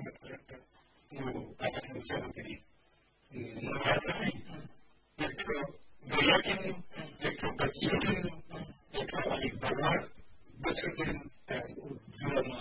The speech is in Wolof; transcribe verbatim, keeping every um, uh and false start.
것들을 또 같은 사람들이 나와요. 이렇게 노력인 이렇게 버티는 이렇게 많이 나와 것을